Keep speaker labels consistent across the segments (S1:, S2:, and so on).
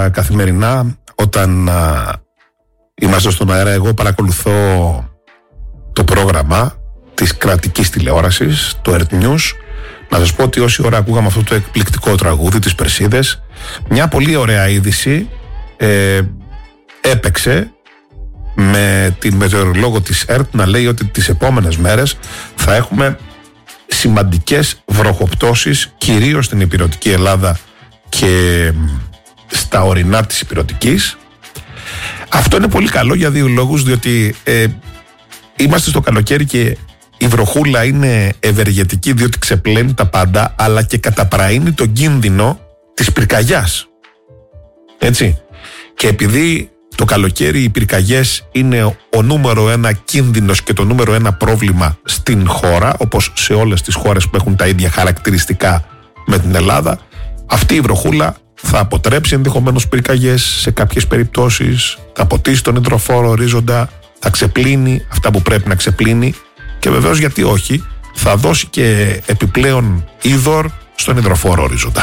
S1: καθημερινά όταν είμαστε στον αέρα. Εγώ παρακολουθώ το πρόγραμμα της κρατικής τηλεόρασης, το Earth News. Να σας πω ότι όση ώρα ακούγαμε αυτό το εκπληκτικό τραγούδι, τις Περσίδες, μια πολύ ωραία είδηση έπαιξε με την μετεωρολόγο της ΕΡΤ να λέει ότι τις επόμενες μέρες θα έχουμε σημαντικές βροχοπτώσεις, κυρίως στην ηπειρωτική Ελλάδα και στα ορεινά της ηπειρωτικής. Αυτό είναι πολύ καλό για δύο λόγους, διότι είμαστε στο καλοκαίρι και η βροχούλα είναι ευεργετική, διότι ξεπλένει τα πάντα, αλλά και καταπραίνει τον κίνδυνο της πυρκαγιάς. Έτσι. Και επειδή το καλοκαίρι οι πυρκαγιές είναι ο νούμερο ένα κίνδυνος και το νούμερο ένα πρόβλημα στην χώρα, όπως σε όλες τις χώρες που έχουν τα ίδια χαρακτηριστικά με την Ελλάδα, αυτή η βροχούλα θα αποτρέψει ενδεχομένως πυρκαγιές σε κάποιες περιπτώσεις, θα ποτίσει τον υδροφόρο ορίζοντα, θα ξεπλύνει αυτά που πρέπει να ξεπλύνει και βεβαίως, γιατί όχι, θα δώσει και επιπλέον είδωρ στον υδροφόρο ορίζοντα.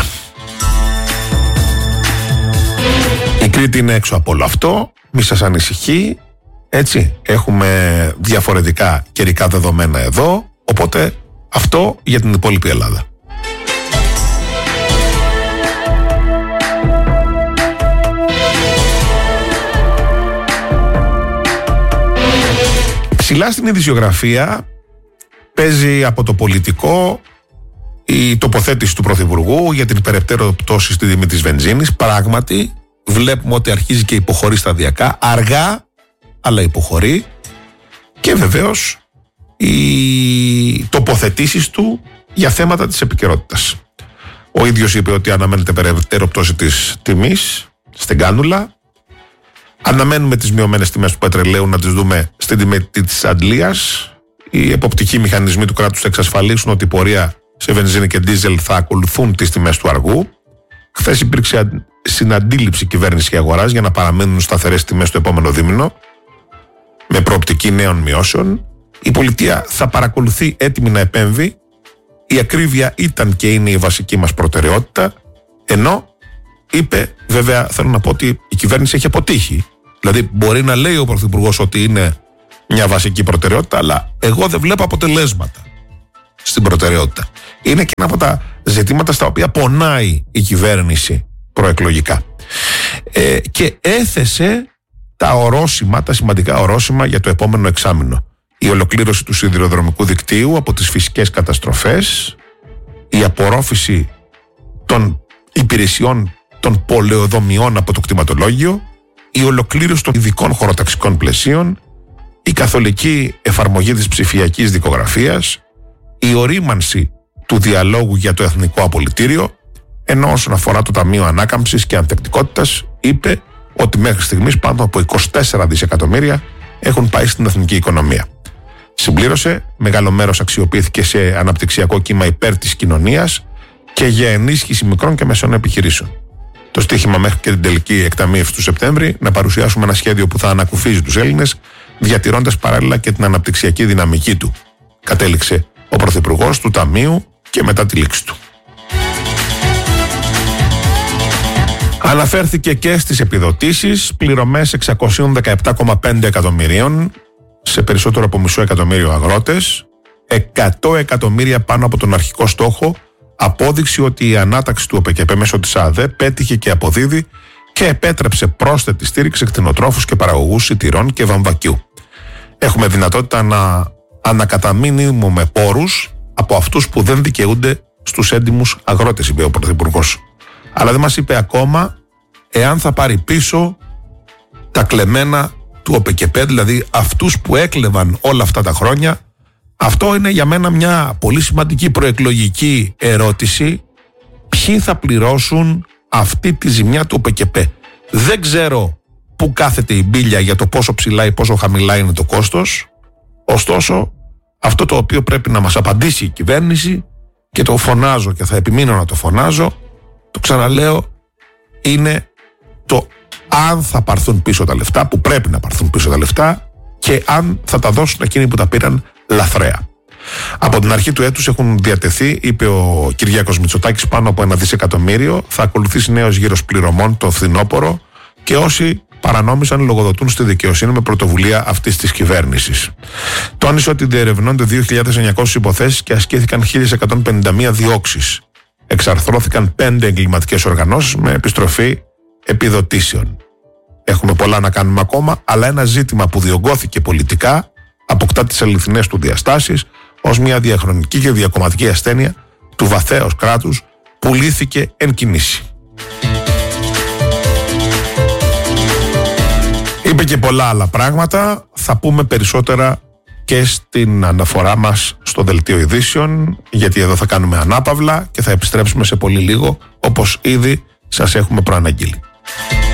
S1: Η Κρήτη είναι έξω από όλο αυτό, μη σας ανησυχεί, έτσι, έχουμε διαφορετικά καιρικά δεδομένα εδώ, οπότε αυτό για την υπόλοιπη Ελλάδα. Ψηλά στην ειδησιογραφία παίζει από το πολιτικό η τοποθέτηση του Πρωθυπουργού για την περαιτέρω πτώση στη τιμή της βενζίνης. Πράγματι, βλέπουμε ότι αρχίζει και υποχωρεί σταδιακά, αργά, αλλά υποχωρεί. Και βεβαίως οι τοποθετήσεις του για θέματα της επικαιρότητας. Ο ίδιος είπε ότι αναμένεται περαιτέρω πτώση της τιμής στην κάνουλα. Αναμένουμε τις μειωμένες τιμές του πετρελαίου να τις δούμε στην τιμή της Αντλίας. Οι εποπτικοί μηχανισμοί του κράτους θα εξασφαλίσουν ότι η πορεία σε βενζίνη και ντίζελ θα ακολουθούν τις τιμές του αργού. Χθες υπήρξε συναντήληψη κυβέρνηση και αγοράς για να παραμένουν σταθερές τιμές το επόμενο δίμηνο, με προοπτική νέων μειώσεων. Η πολιτεία θα παρακολουθεί έτοιμη να επέμβει. Η ακρίβεια ήταν και είναι η βασική μας προτεραιότητα, ενώ είπε, βέβαια θέλω να πω ότι η κυβέρνηση έχει αποτύχει. Δηλαδή μπορεί να λέει ο Πρωθυπουργός ότι είναι μια βασική προτεραιότητα, αλλά εγώ δεν βλέπω αποτελέσματα στην προτεραιότητα. Είναι και ένα από τα ζητήματα στα οποία πονάει η κυβέρνηση προεκλογικά. Και έθεσε τα ορόσημα, τα σημαντικά ορόσημα για το επόμενο εξάμηνο. Η ολοκλήρωση του σιδηροδρομικού δικτύου από τις φυσικές καταστροφές, η απορρόφηση των υπηρεσιών των πολεοδομιών από το κτηματολόγιο, η ολοκλήρωση των ειδικών χωροταξικών πλαισίων, η καθολική εφαρμογή της ψηφιακής δικογραφίας, η ορίμανση του διαλόγου για το εθνικό απολυτήριο, ενώ όσον αφορά το Ταμείο Ανάκαμψης και Ανθεκτικότητας είπε ότι μέχρι στιγμής πάνω από 24 δισεκατομμύρια έχουν πάει στην εθνική οικονομία. Συμπλήρωσε, μεγάλο μέρος αξιοποιήθηκε σε αναπτυξιακό κύμα υπέρ της κοινωνίας και για ενίσχυση μικρών και μεσαίων επιχειρήσεων. Το στίχημα μέχρι και την τελική εκταμείευση του Σεπτέμβρη να παρουσιάσουμε ένα σχέδιο που θα ανακουφίζει τους Έλληνες, διατηρώντας παράλληλα και την αναπτυξιακή δυναμική του, κατέληξε ο Πρωθυπουργός του Ταμείου και μετά τη λήξη του. Αναφέρθηκε και στις επιδοτήσεις, πληρωμές 617,5 εκατομμυρίων σε περισσότερο από μισό εκατομμύριο αγρότες, 100 εκατομμύρια πάνω από τον αρχικό στόχο, απόδειξη ότι η ανάταξη του ΟΠΕΚΕΠΕ μέσω της ΑΔΕ πέτυχε και αποδίδει και επέτρεψε πρόσθετη στήριξη κτηνοτρόφους και παραγωγούς σιτηρών και βαμβακιού. Έχουμε δυνατότητα να ανακαταμείνουμε πόρους από αυτούς που δεν δικαιούνται στους έντιμους αγρότες, είπε ο Πρωθυπουργός. Αλλά δεν μας είπε ακόμα εάν θα πάρει πίσω τα κλεμμένα του ΟΠΕΚΕΠΕ, δηλαδή αυτούς που έκλεβαν όλα αυτά τα χρόνια. Αυτό είναι για μένα μια πολύ σημαντική προεκλογική ερώτηση. Ποιοι θα πληρώσουν αυτή τη ζημιά του ΟΠΕΚΕΠΕ? Δεν ξέρω πού κάθεται η μπίλια για το πόσο ψηλά ή πόσο χαμηλά είναι το κόστος. Ωστόσο, αυτό το οποίο πρέπει να μας απαντήσει η κυβέρνηση, και το φωνάζω και θα επιμείνω να το φωνάζω, το ξαναλέω, είναι το αν θα πάρθουν πίσω τα λεφτά, που πρέπει να πάρθουν πίσω τα λεφτά, και αν θα τα δώσουν εκείνοι που τα πήραν λαθρέα. Από την αρχή του έτους έχουν διατεθεί, είπε ο Κυριάκος Μητσοτάκης, πάνω από 1 δισεκατομμύριο. Θα ακολουθήσει νέος γύρος πληρωμών το φθινόπωρο και όσοι παρανόμησαν λογοδοτούν στη δικαιοσύνη με πρωτοβουλία αυτής της κυβέρνησης. Τόνισε ότι διερευνώνται 2.900 υποθέσεις και ασκήθηκαν 1.151 διώξεις. Εξαρθρώθηκαν 5 εγκληματικές οργανώσεις με επιστροφή επιδοτήσεων. Έχουμε πολλά να κάνουμε ακόμα, αλλά ένα ζήτημα που διωγγώθηκε πολιτικά αποκτά τις αληθινές του διαστάσεις ως μια διαχρονική και διακομματική ασθένεια του βαθέως κράτους που λύθηκε εν κινήσει. Είπε και πολλά άλλα πράγματα, θα πούμε περισσότερα και στην αναφορά μας στο Δελτίο Ειδήσεων, γιατί εδώ θα κάνουμε ανάπαυλα και θα επιστρέψουμε σε πολύ λίγο, όπως ήδη σας έχουμε προαναγγείλει.